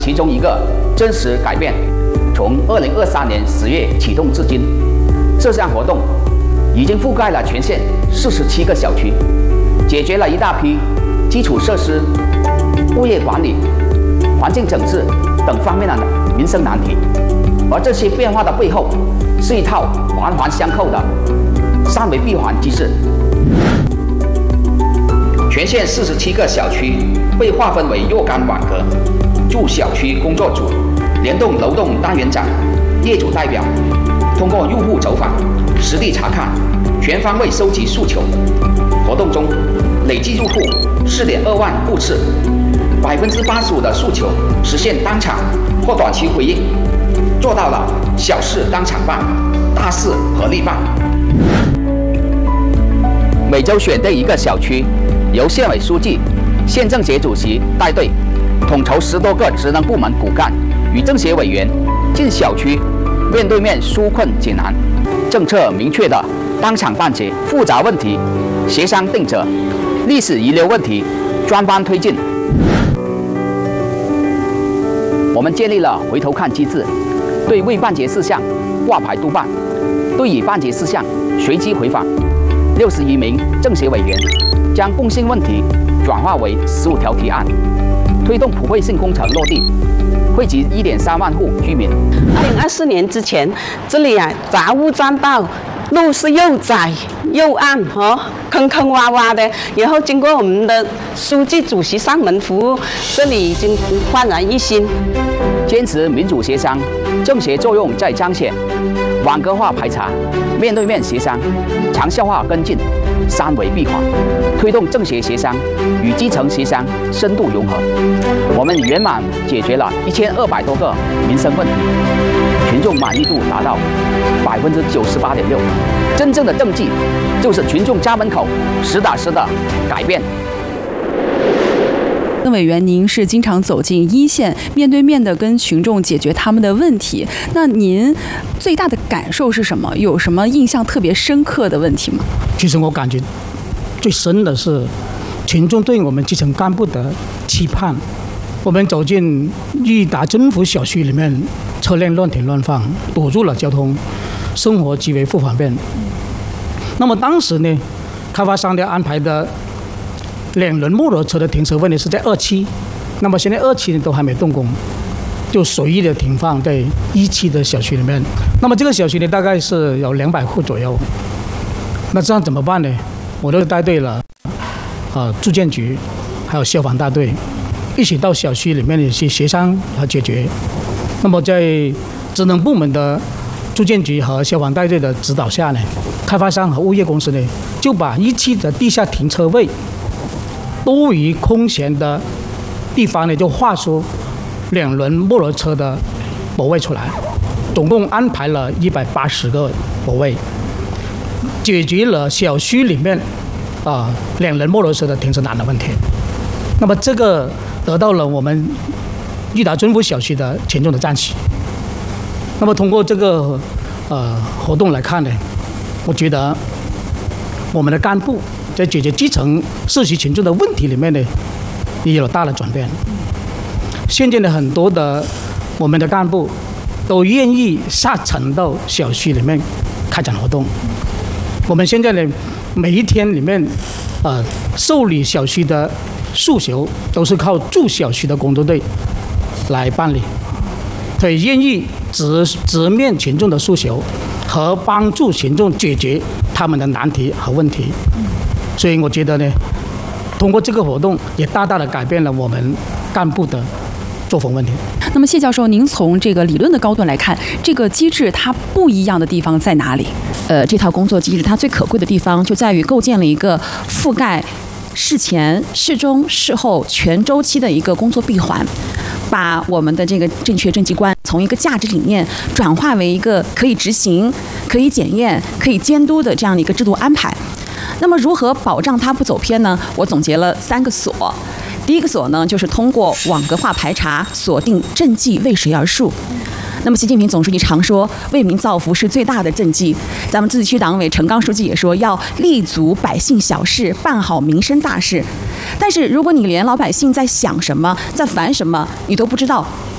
其中一个真实改变。从2023年10月启动至今，这项活动已经覆盖了全县47个小区，解决了一大批基础设施、物业管理、环境整治等方面的民生难题。而这些变化的背后，是一套环环相扣的三维闭环机制。全县47个小区被划分为若干网格，驻小区工作组联动楼栋单元长、业主代表，通过入户走访、实地查看，全方位收集诉求。活动中，累计入户4.2万户次，85%的诉求实现当场或短期回应，做到了小事当场办，大事合力办。每周选对一个小区，由县委书记、县政协主席带队，统筹10多个职能部门骨干与政协委员进小区，面对面纾困解难，政策明确的当场办结，复杂问题协商定责，历史遗留问题专班推进。我们建立了回头看机制，对未办结事项挂牌督办，对已办结事项随机回访。61名政协委员将共性问题转化为15条提案，推动普惠性工程落地，惠及1.3万户居民。 2024年之前，这里杂物占道，路是又窄又暗坑坑洼洼的。然后经过我们的书记主席上门服务，这里已经焕然一新。 坚持民主协商，政协作用在彰显，网格化排查，面对面协商，长效化跟进，三维闭环，推动政协协商与基层协商深度融合。我们圆满解决了1200多个民生问题，群众满意度达到98.6%。真正的政绩就是群众家门口实打实的改变。 邓委员，您是经常走进一线，面对面的跟群众解决他们的问题。那您最大的感受是什么？有什么印象特别深刻的问题吗？ 其实我感觉最深的是群众对我们基层干部的期盼。我们走进裕达政府小区里面，车辆乱停乱放，堵住了交通，生活极为不方便。那么当时呢，开发商的安排的2轮摩托车的停车位呢是在2期，那么现在2期呢都还没动工，就随意的停放在1期的小区里面。那么这个小区呢大概是有200户左右，那这样怎么办呢？我都带队了住建局还有消防大队一起到小区里面去协商和解决。那么在职能部门的住建局和消防大队的指导下呢，开发商和物业公司呢就把1期的地下停车位多余空闲的地方呢，就划出2轮摩托车的泊位出来，总共安排了180个泊位，解决了小区里面2轮摩托车的停车难的问题。那么这个得到了我们裕达政府小区的群众的赞许。那么通过这个活动来看呢，我觉得我们的干部在解决基层社区群众的问题里面呢，也有大的转变。现在的很多的我们的干部都愿意下沉到小区里面开展活动。我们现在呢，每一天里面受理小区的诉求都是靠驻小区的工作队来办理，所以愿意直面群众的诉求和帮助群众解决他们的难题和问题。所以我觉得呢，通过这个活动也大大的改变了我们干部的作风问题。 那么谢教授，您从这个理论的高度来看，这个机制它不一样的地方在哪里？ 这套工作机制它最可贵的地方就在于构建了一个覆盖事前、事中、事后全周期的一个工作闭环，把我们的这个正确政绩观从一个价值理念转化为一个可以执行、可以检验、可以监督的这样的一个制度安排。那么如何保障它不走偏呢？我总结了3个锁。第一个锁呢，就是通过网格化排查，锁定政绩为谁而述。那么习近平总书记常说，为民造福是最大的政绩。咱们自治区党委陈刚书记也说，要立足百姓小事，办好民生大事。但是如果你连老百姓在想什么、在烦什么你都不知道，